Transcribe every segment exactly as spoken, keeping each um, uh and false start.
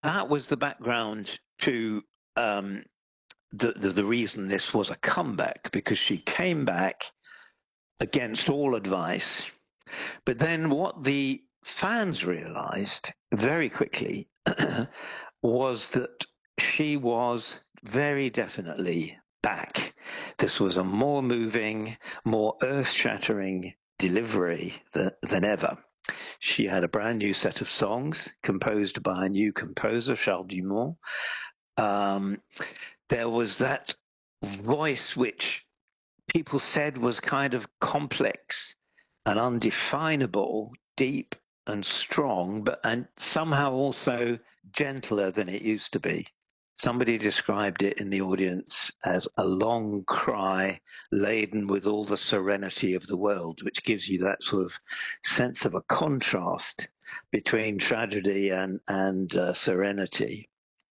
that was the background to um, the, the the reason this was a comeback, because she came back against all advice. But then what the fans realized very quickly was that she was very definitely back. This was a more moving, more earth-shattering delivery than, than ever. She had a brand new set of songs composed by a new composer, Charles Dumont. Um, there was that voice which people said was kind of complex and undefinable, deep and strong, but and somehow also gentler than it used to be. Somebody described it in the audience as a long cry laden with all the serenity of the world, which gives you that sort of sense of a contrast between tragedy and, and uh, serenity.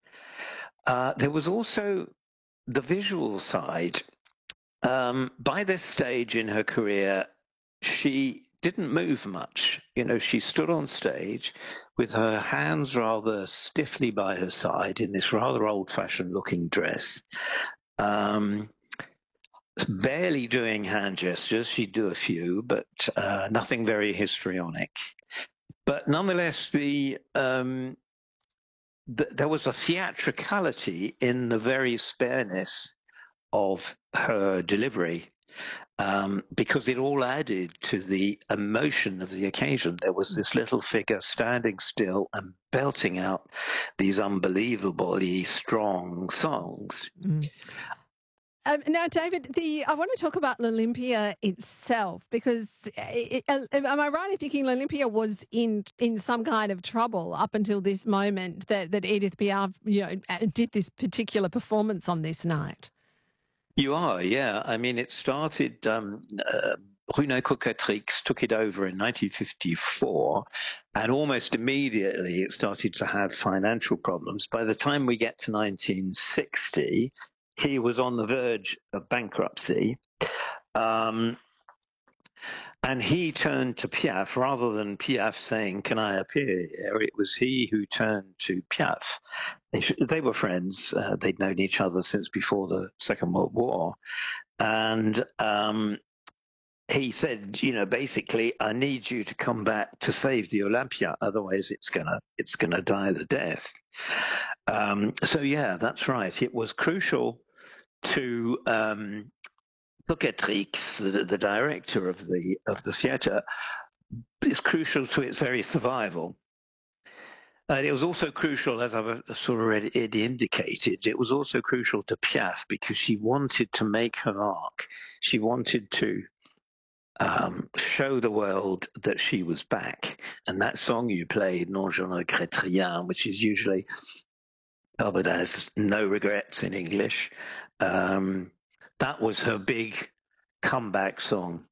Uh, there was also the visual side. Um, by this stage in her career, she didn't move much. You know, she stood on stage with her hands rather stiffly by her side in this rather old-fashioned looking dress. Um, barely doing hand gestures. She'd do a few, but uh, nothing very histrionic. But nonetheless, the, um, the there was a theatricality in the very spareness of her delivery. Um, because it all added to the emotion of the occasion. There was this little figure standing still and belting out these unbelievably strong songs. Mm. Um, now, David, the I want to talk about L'Olympia itself, because it, it, am I right in thinking L'Olympia was in in some kind of trouble up until this moment that, that Edith Piaf, you know, did this particular performance on this night? You are, yeah. I mean, it started, um, uh, Bruno Cocatrix took it over in nineteen fifty-four, and almost immediately it started to have financial problems. By the time we get to nineteen sixty, he was on the verge of bankruptcy. Um, and he turned to Piaf rather than Piaf saying, "Can I appear here?" It was he who turned to Piaf. They, they were friends. Uh, they'd known each other since before the Second World War. And um, he said, you know, basically, I need you to come back to save the Olympia. Otherwise, it's going to it's gonna die the death. Um, so, yeah, that's right. It was crucial to um, Cocatrix, the, the director of the of the theatre. It's crucial to its very survival. And it was also crucial, as I've sort of already indicated, it was also crucial to Piaf because she wanted to make her mark. She wanted to um, show the world that she was back. And that song you played, Non je ne regrette rien, which is usually covered as No Regrets in English, um, that was her big comeback song.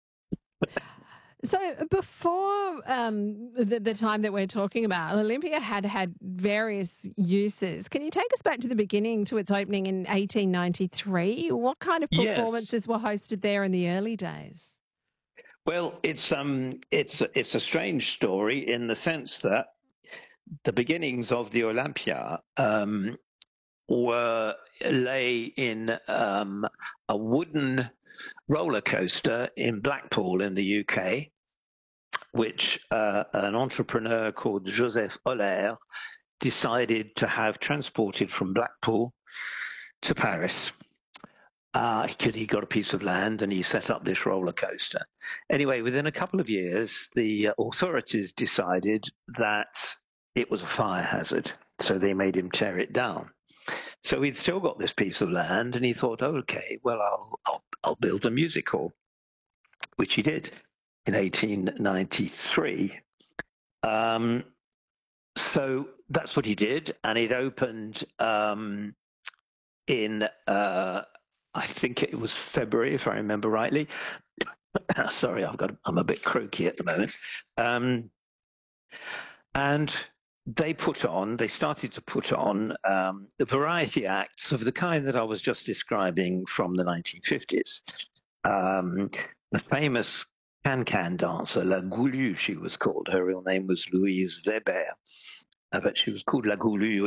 So before um, the, the time that we're talking about, Olympia had had various uses. Can you take us back to the beginning, to its opening in eighteen ninety-three? What kind of performances yes. were hosted there in the early days? Well, it's um, it's it's a strange story in the sense that the beginnings of the Olympia um, were lay in um, a wooden roller coaster in Blackpool in the U K, which uh, an entrepreneur called Joseph Holler decided to have transported from Blackpool to Paris. Uh, he got a piece of land and he set up this roller coaster. Anyway, within a couple of years, the authorities decided that it was a fire hazard, so they made him tear it down. So he'd still got this piece of land, and he thought, oh, okay, well, I'll, I'll I'll build a music hall, which he did in eighteen ninety-three. Um, so that's what he did, and it opened um, in, uh, I think it was February, if I remember rightly. Sorry, I've got I'm a bit croaky at the moment. Um, and they put on, they started to put on um, the variety acts of the kind that I was just describing from the nineteen fifties. Um, the famous can-can dancer, La Goulue, she was called. Her real name was Louise Weber. En fait, she was called La Goulue